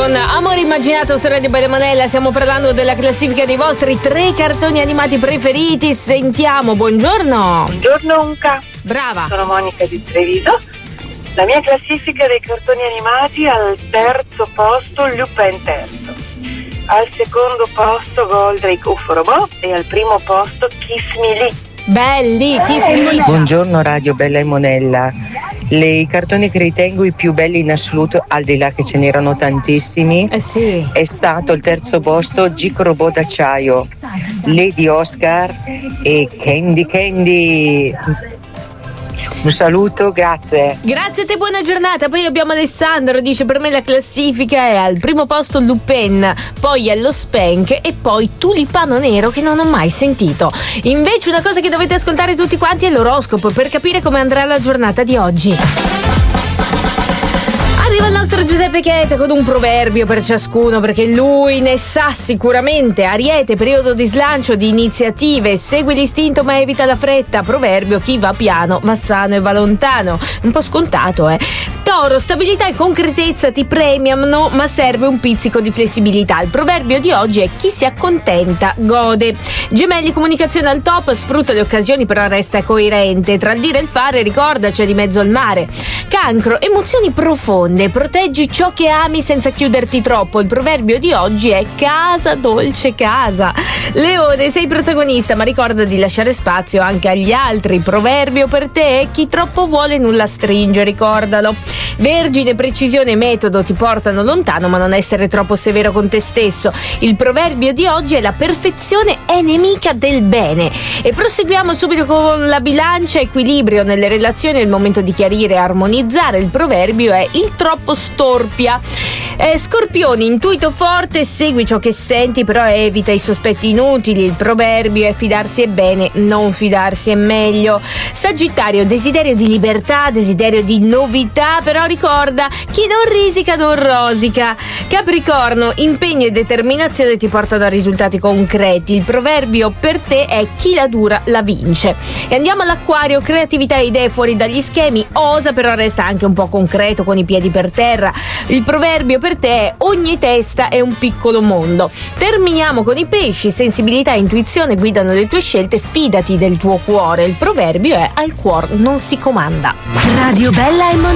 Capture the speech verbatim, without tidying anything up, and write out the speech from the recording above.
con Amore Immaginato su Radio Bella Monella. Stiamo parlando della classifica dei vostri tre cartoni animati preferiti. Sentiamo, buongiorno. Buongiorno Unca. Brava. Sono Monica di Treviso. La mia classifica dei cartoni animati: al terzo posto Lupin terzo, al secondo posto Goldrake Ufo e al primo posto Kiss Me Lee. Belli, Kiss Me Lee. Buongiorno Radio Bella e Monella. Le, I cartoni che ritengo i più belli in assoluto, al di là che ce n'erano tantissimi, eh sì. è stato il terzo posto Gic Robot d'acciaio, Lady Oscar e Candy Candy. Un saluto, grazie. Grazie a te, buona giornata. Poi abbiamo Alessandro, dice: per me la classifica è al primo posto Lupin, poi Yellow Spank e poi Tulipano Nero, che non ho mai sentito. Invece una cosa che dovete ascoltare tutti quanti è l'oroscopo, per capire come andrà la giornata di oggi. Arriva il nostro Giuseppe Chete con un proverbio per ciascuno, perché lui ne sa sicuramente. Ariete, periodo di slancio, di iniziative, segui l'istinto ma evita la fretta. Proverbio: chi va piano va sano e va lontano. Un po' scontato, eh. Toro, stabilità e concretezza ti premiano, ma serve un pizzico di flessibilità. Il proverbio di oggi è: chi si accontenta gode. Gemelli, comunicazione al top, sfrutta le occasioni però resta coerente. Tra il dire e il fare ricorda, c'è di mezzo il mare. Cancro, emozioni profonde, proteggi ciò che ami senza chiuderti troppo. Il proverbio di oggi è: casa dolce casa. Leone, sei protagonista ma ricorda di lasciare spazio anche agli altri. Il proverbio per te è: chi troppo vuole nulla stringe, ricordalo. Vergine, precisione e metodo ti portano lontano, ma non essere troppo severo con te stesso. Il proverbio di oggi è: la perfezione è nemica del bene. E proseguiamo subito con la bilancia. Equilibrio nelle relazioni, è il momento di chiarire e armonizzare. Il proverbio è: il troppo storpia. Eh, Scorpioni, intuito forte, segui ciò che senti però evita i sospetti inutili. Il proverbio è: fidarsi è bene, non fidarsi è meglio. Sagittario, desiderio di libertà, desiderio di novità, però ricorda, chi non risica non rosica. Capricorno, impegno e determinazione ti portano a risultati concreti. Il proverbio per te è: chi la dura la vince. E andiamo all'Acquario, creatività e idee fuori dagli schemi, osa però resta anche un po' concreto con i piedi per terra. Il proverbio per te è: ogni testa è un piccolo mondo. Terminiamo con i Pesci, sensibilità e intuizione guidano le tue scelte, fidati del tuo cuore. Il proverbio è: al cuor non si comanda. Radio Bella e Monella.